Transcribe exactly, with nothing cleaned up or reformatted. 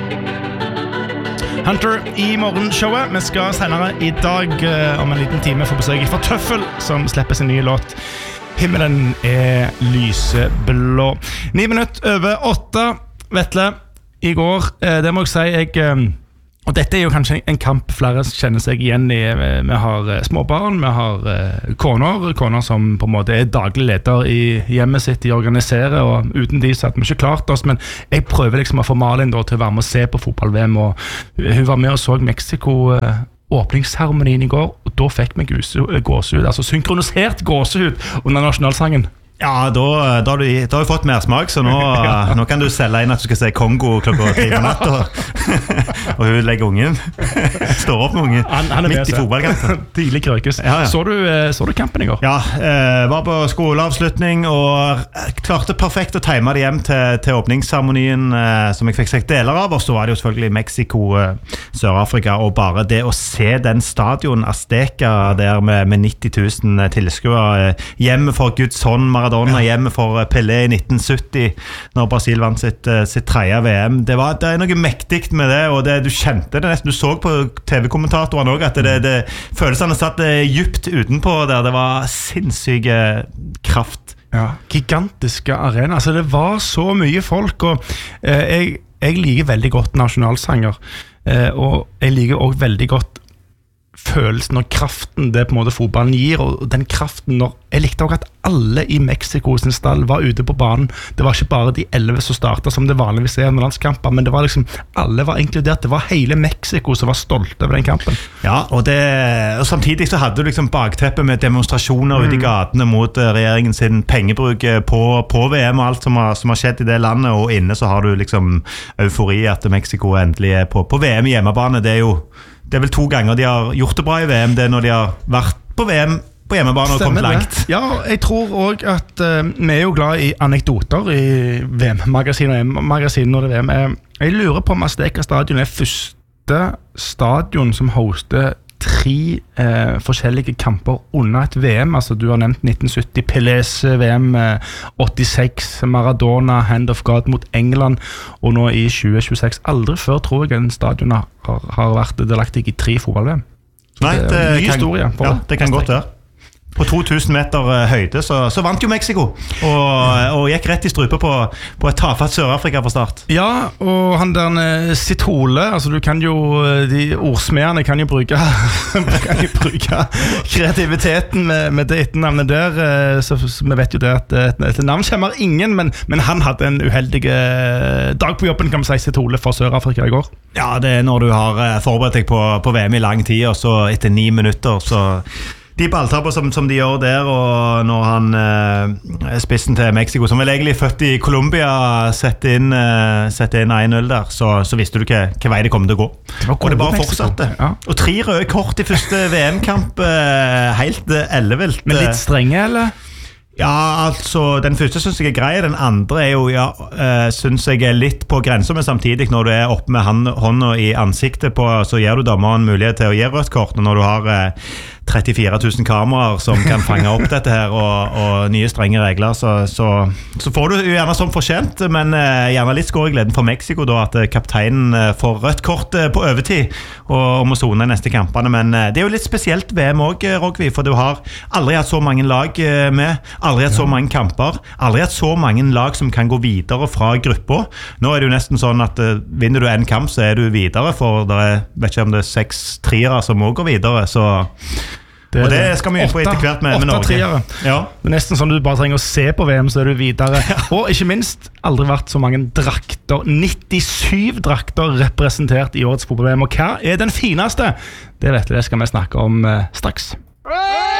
Hunter i morgenshowet. Vi skal senere i dag uh, om en liten time få besøk fra Tøffel, som slipper sin nye låt. Himmelen er lyseblå. Ni minutter over åtte. Vetle, i går, uh, det må jeg si, jeg... Um, Og dette er jo kanskje en kamp flere kjenner seg igjen i. Vi har småbarn, vi har koner, koner som på en måte er daglig leder i hjemmet sitt, de organiserer, og uten de så hadde vi ikke klart oss, men jeg prøver liksom å få Malin da, til å være med og se på fotball-V M, og hun var med og så Mexico åpningsseremonien i går, og da fikk vi gåsehud, altså synkronisert gåsehud under nasjonalsangen. Ja, da, da, har du, da har du fått mer smak, så nå, ja. Nå kan du selge inn at du skal se Kongo klokka tre på natt, og, og hun legger ungen. Står opp med ungen, han, han midt i fotballkampen. Tidlig krøkes. Ja, ja. Så, du, så du kampen i går? Ja, eh, var på skoleavslutning, og klarte perfekt å time det hjem til, til åpningsseremonien, eh, som jeg fikk sett deler av, og så var det jo selvfølgelig Mexico, eh, Sør-Afrika, og bare det å se den stadion Azteca der med, med nitti tusen tilskuere, eh, hjemme for Guds hånd, Maradona hjemme for Pelé i nitten sytti når Brasil vant sitt, sitt tredje V M. Det, var, det er noe mektigt med det, og det, du kjente det nesten. Du så på T V-kommentatorene også at det, det, følelsene satt djupt utenpå der. Det var sinnssyk kraft. Ja, gigantiske arena. Altså, det var så mye folk, og eh, jeg, jeg liker veldig godt nasjonalsanger, eh, og jeg liker også veldig godt følelsen og kraften det på en måte fotballen gir, og den kraften når jeg likte også at alle i Mexico sin stall var ute på banen. Det var ikke bare de elleve som startet som det vanligvis er under landskamper, men det var liksom, alle var inkludert. Det var hele Mexico som var stolte over den kampen. Ja, og, det, og samtidig så hadde du liksom bakteppet med demonstrasjoner mm. ute i gatene mot uh, regjeringen sin pengebruk på, på V M og alt som har, som har skjedd i det landet, og inne så har du liksom eufori at Mexico endelig er på, på V M i hjemmebane. Det er jo Det er vel to ganger de har gjort det bra i V M, det er når de har vært på V M på hjemmebane og kommet langt. Ja, jeg tror også at uh, vi er jo glad i anekdoter i V M-magasinet magasin når det er V M. Jeg lurer på om Azteca stadion er første stadion som hoster tre eh, forskjellige kamper under et V M. Altså, du har nevnt nitten sytti, Pelés V M, eh, åttiseks, Maradona, Hand of God mot England, og nå i tjue tjueseks. Aldri før tror jeg en stadion har, har vært delaktig i tre fotball-V M. Nei, det, det, er kan, historie ja, det kan godt være. På to tusen meter høyde så, så vant jo Mexico og, og gikk rett i strupe på, på et tafatt Sør-Afrika fra start. Ja, og han der sitt hole, altså du kan jo, de ordsmedene kan jo bruke kan jo bruke kreativiteten med, med det etternavnet der, så, så vi vet jo det at et navn kommer ingen, men, men han hadde en uheldig dag på jobben, kan man si, sitt hole for Sør-Afrika i går. Ja, det er når du har forberedt deg på, på V M i lang tid, og så etter ni minutter så de balltapper som, som de gjør der, og når han eh, spissen til Mexico, som vel egentlig født i Colombia, setter inn, eh, setter inn en null der, så, så visste du ikke hva vei det kom til å gå. Det og det bare fortsatte. Ja. Og tre røde kort i første V M-kamp, eh, helt eh, ellevilt. Men litt strenge, eller? Ja, altså, den første synes jeg er grei, den andre er jo, ja, øh, synes jeg er litt på grenser, men samtidig når du er oppe med hand, hånda i ansiktet på, så gir du dommeren mulighet til å gi rødt kort, og når du har øh, trettifire tusen kameraer som kan fange opp dette her, og, og nye strenge regler, så, så, så får du jo gjerne som fortjent, men øh, gjerne litt skåregleden for Mexico da, at kapteinen øh, får rødt kort øh, på overtid, og må zone i neste kampene, men øh, det er jo litt spesielt V M også, Rogvi, for du har aldri hatt så mange lag øh, med, aldri hatt så mange kamper, aldri hatt så mange lag som kan gå videre fra gruppa. Nå er det jo nesten sånn at uh, vinner du en kamp, så er du videre, for det er, vet ikke om det er seks triere som må gå videre, så det og det skal vi få etter hvert med, med Norge. Ja. Det er nesten sånn du bare trenger å se på V M, så er du videre. Og ikke minst, aldri vært så mange drakter. nittisyv drakter representert i årets fotball-V M. Og hva er den fineste? Det vet du, det skal vi snakke om uh, straks.